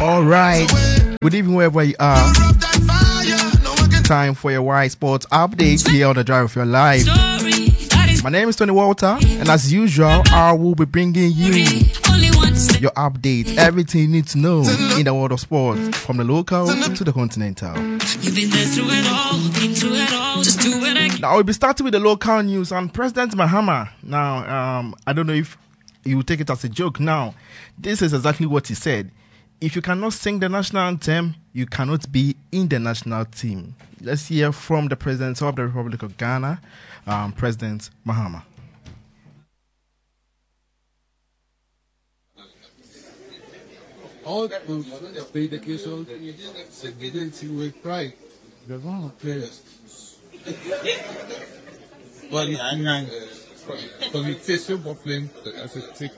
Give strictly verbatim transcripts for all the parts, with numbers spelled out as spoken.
All right. Good evening, wherever you are. Time for your Y Sports update here on the Drive of Your Life. My name is Tony Walter, and as usual, I will be bringing you your updates, everything you need to know in the world of sports, from the local to the continental. Now we'll be starting with the local news and President Mahama. Now, um, I don't know if you will take it as a joke. Now, this is exactly what he said. If you cannot sing the national anthem, you cannot be in the national team. Let's hear from the President of the Republic of Ghana, um, President Mahama. All that will be the case of the will cry. The wrong players. Well, yeah, commutation of playing as a tick.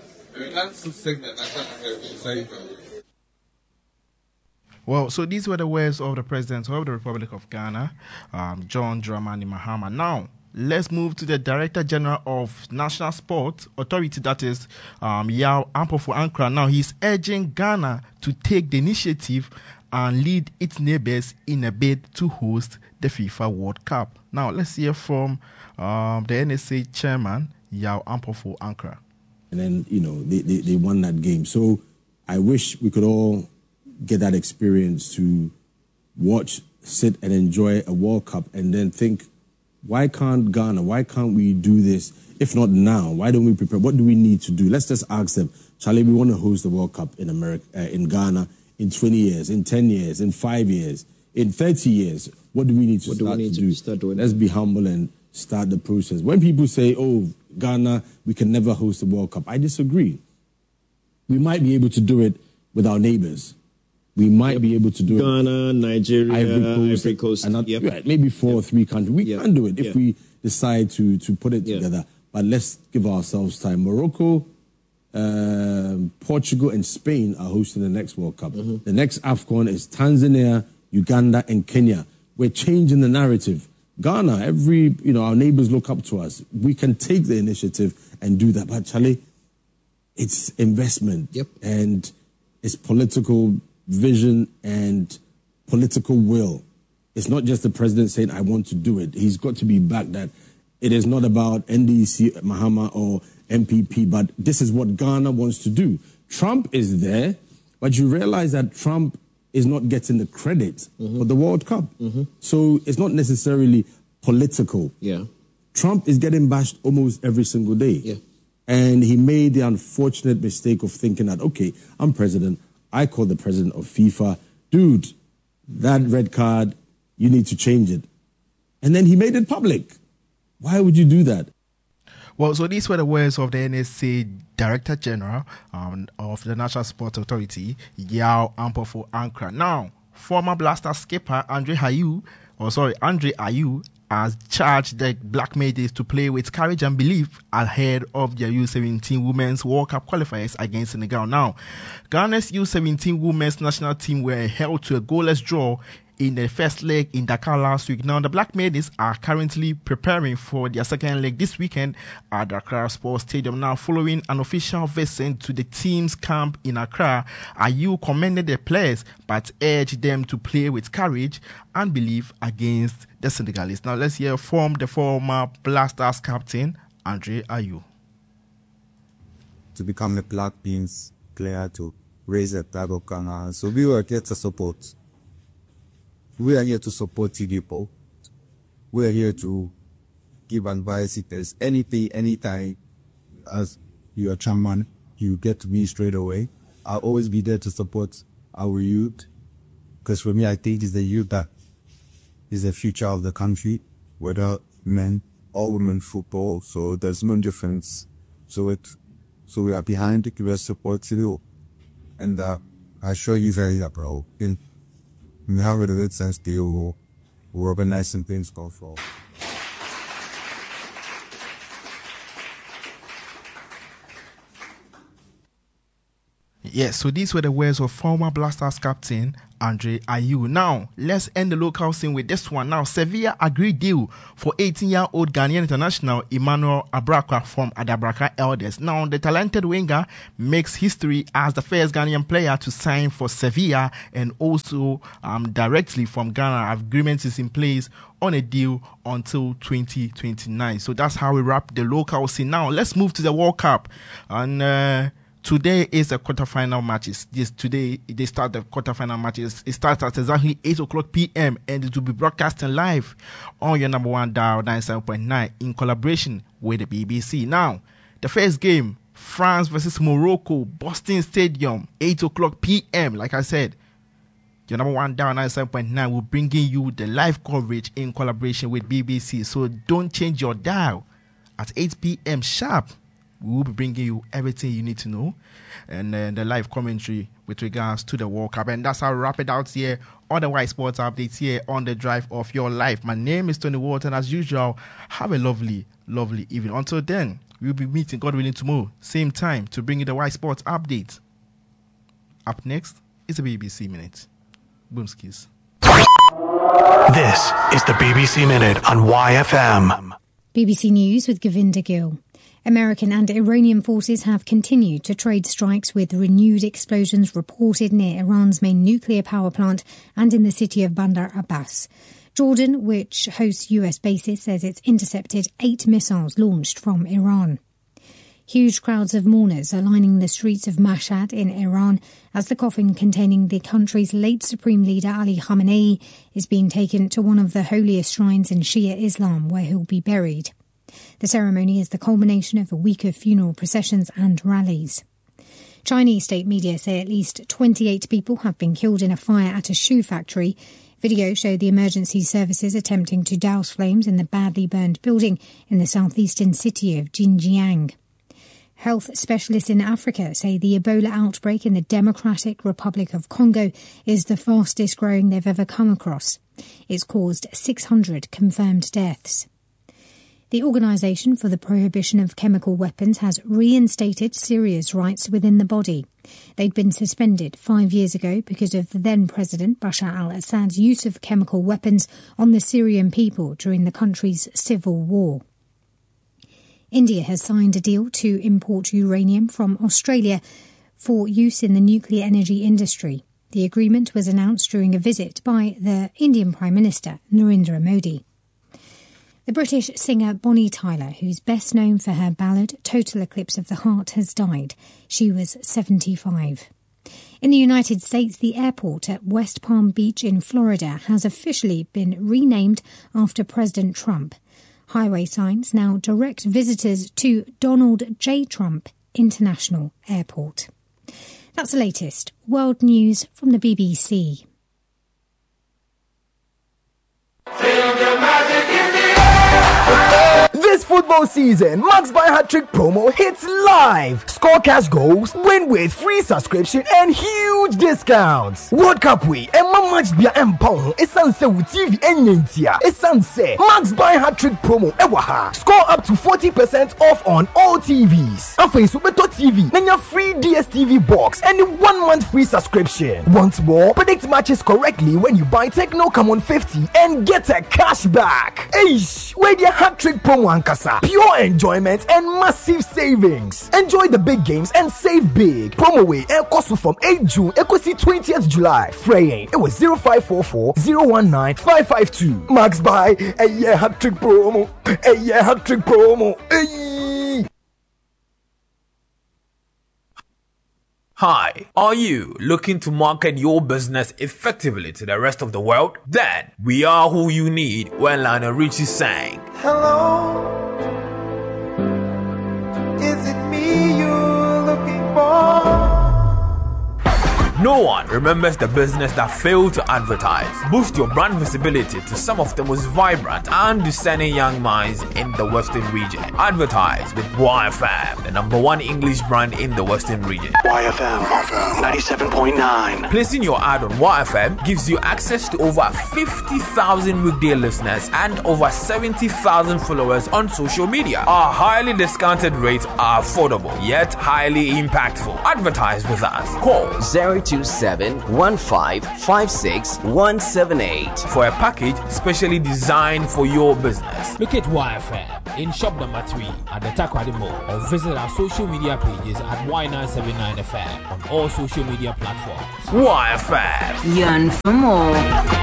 Well, so these were the words of the President of the Republic of Ghana, um, John Dramani Mahama. Now, let's move to the Director General of National Sports Authority, that is um, Yao Ampofo-Ankra. Now, he's urging Ghana to take the initiative and lead its neighbors in a bid to host the FIFA World Cup. Now, let's hear from um, the N S A Chairman, Yao Ampofo-Ankra. And then, you know, they, they, they won that game. So I wish we could all get that experience to watch, sit and enjoy a World Cup and then think, why can't Ghana, why can't we do this? If not now, why don't we prepare? What do we need to do? Let's just ask them, Charlie, we want to host the World Cup in America, uh, in Ghana in twenty years, in ten years, in five years, in thirty years. What do we need to what start do we need to to do? Start doing? Let's be humble and start the process. When people say, oh, Ghana, we can never host the World Cup, I disagree. We might be able to do it with our neighbors. We might yep. be able to do Ghana, it. Ghana, Nigeria, Ivory Coast, Ivory Coast and yep. right, maybe four yep. or three countries. We yep. can do it if yep. we decide to, to put it yep. together. But let's give ourselves time. Morocco, uh, Portugal, and Spain are hosting the next World Cup. Mm-hmm. The next AFCON is Tanzania, Uganda, and Kenya. We're changing the narrative. Ghana, every, you know, our neighbors look up to us. We can take the initiative and do that. But Charlie, it's investment. Yep. And it's political vision and political will. It's not just the president saying, I want to do it. He's got to be back that it is not about N D C, Mahama, or M P P, but this is what Ghana wants to do. Trump is there, but you realize that Trump is not getting the credit mm-hmm. for the World Cup. Mm-hmm. So it's not necessarily political. Yeah. Trump is getting bashed almost every single day. Yeah. And he made the unfortunate mistake of thinking that, okay, I'm president. I call the president of FIFA. Dude, that red card, you need to change it. And then he made it public. Why would you do that? Well, so these were the words of the N S A Director General um, of the National Sports Authority, Yao Ampofo-Ankra. Now, former Blaster skipper Andre Ayew, or sorry, Andre Ayew, has charged the Black Maidens to play with courage and belief ahead of their U seventeen Women's World Cup qualifiers against Senegal. Now, Ghana's U seventeen Women's national team were held to a goalless draw in the first leg in Dakar last week. Now, the Black Maidens are currently preparing for their second leg this weekend at Accra Sports Stadium. Now, following an official visit to the team's camp in Accra, Ayew commended the players but urged them to play with courage and belief against the Senegalese. Now, let's hear from the former Blasters captain, Andre Ayew. To become a Black Beans player, to raise a flag of Ghana. So we were here to support. We are here to support people. We are here to give advice. If there's anything, anytime, as your chairman, you get to me straight away. I'll always be there to support our youth. Because for me, I think it's the youth that is the future of the country, whether men or women football. So there's no difference. So it, so we are behind it. We are supporting you. And uh, I assure you very well, bro. In, we have a good sense deal. We're organizing things going forward. Yes, so these were the words of former Blasters captain Andre Ayew. Now, let's end the local scene with this one. Now, Sevilla agreed deal for eighteen-year-old Ghanaian international Emmanuel Abrakwa from Adabraka Elders. Now, the talented winger makes history as the first Ghanaian player to sign for Sevilla, and also um, directly from Ghana. Agreement is in place on a deal until twenty twenty-nine. So that's how we wrap the local scene. Now, let's move to the World Cup. And uh, today is the quarterfinal matches. Yes, today they start the quarterfinal matches. It starts at exactly eight o'clock p.m. and it will be broadcasting live on your number one dial ninety-seven point nine in collaboration with the B B C. Now, the first game, France versus Morocco, Boston Stadium, eight o'clock p.m. Like I said, your number one dial ninety-seven point nine will bring you the live coverage in collaboration with B B C. So don't change your dial. At eight p.m. sharp, we will be bringing you everything you need to know and uh, the live commentary with regards to the World Cup. And that's how we wrap it out here on the White Sports Updates here on the Drive of Your Life. My name is Tony Walton. As usual, have a lovely, lovely evening. Until then, we'll be meeting, God willing, tomorrow, same time, to bring you the White Sports Update. Up next is the B B C Minute. Boomskis. This is the B B C Minute on Y F M. B B C News with Govinda Gill. American and Iranian forces have continued to trade strikes with renewed explosions reported near Iran's main nuclear power plant and in the city of Bandar Abbas. Jordan, which hosts U S bases, says it's intercepted eight missiles launched from Iran. Huge crowds of mourners are lining the streets of Mashhad in Iran as the coffin containing the country's late supreme leader Ali Khamenei is being taken to one of the holiest shrines in Shia Islam where he'll be buried. The ceremony is the culmination of a week of funeral processions and rallies. Chinese state media say at least twenty-eight people have been killed in a fire at a shoe factory. Video showed the emergency services attempting to douse flames in the badly burned building in the southeastern city of Xinjiang. Health specialists in Africa say the Ebola outbreak in the Democratic Republic of Congo is the fastest growing they've ever come across. It's caused six hundred confirmed deaths. The Organisation for the Prohibition of Chemical Weapons has reinstated Syria's rights within the body. They'd been suspended five years ago because of the then-President Bashar al-Assad's use of chemical weapons on the Syrian people during the country's civil war. India has signed a deal to import uranium from Australia for use in the nuclear energy industry. The agreement was announced during a visit by the Indian Prime Minister, Narendra Modi. The British singer Bonnie Tyler, who's best known for her ballad Total Eclipse of the Heart, has died. She was seventy-five. In the United States, the airport at West Palm Beach in Florida has officially been renamed after President Trump. Highway signs now direct visitors to Donald J. Trump International Airport. That's the latest world news from the B B C. This football season, Max Buy Hat-Trick promo hits live. Score cash goals, win with free subscription and huge discounts. World Cup week, and my match bia empong. Esan se with T V enyentia. Esan se Max Buy Hat-Trick promo ewaha. Score up to forty percent off on all T Vs. After Subeto T V, nanya free D S T V box and one month free subscription. Once more, predict matches correctly when you buy Tecno Camon fifty and get a cash back. Eish, where the Hat-Trick promo ankasa. Pure enjoyment and massive savings. Enjoy the big games and save big. Promo way air cost from eighth June ekosi twentieth July. Fraying it was zero five four four zero one nine five five two. Max Buy a year Hat-Trick promo. A year Hat-Trick promo. Ay. Hi, are you looking to market your business effectively to the rest of the world? Then we are who you need when Lionel Richie sang. Hello, is it me you're looking for? No one remembers the business that failed to advertise. Boost your brand visibility to some of the most vibrant and discerning young minds in the Western region. Advertise with Y F M, the number one English brand in the Western region. Y F M ninety-seven point nine. Placing your ad on Y F M gives you access to over fifty thousand weekday listeners and over seventy thousand followers on social media. Our highly discounted rates are affordable yet highly impactful. Advertise with us. Call zero two seven one five five six one seven eight for a package specially designed for your business. Look at Y F M in shop number three at the Takwadi Mall or visit our social media pages at Y nine seven nine F M on all social media platforms. Y F M. Yearn for more.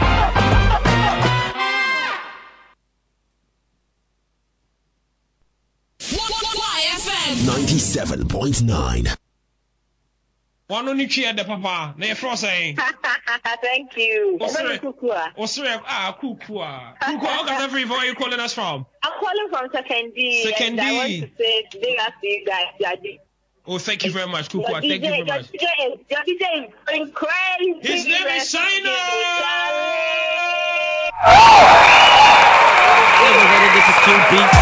ninety-seven point nine. One only cheer the papa. Na frost saying. Thank you. Osire. Osire. Ah, Kukua. Kukua, how can every where are you calling us from? I'm calling from Second D. Second D. I want to say today I see you guys. Oh, thank you very much, Kukua. Thank you very much. Your D J is, your D J is going crazy. His name is Shiner. Hey everybody, this is King B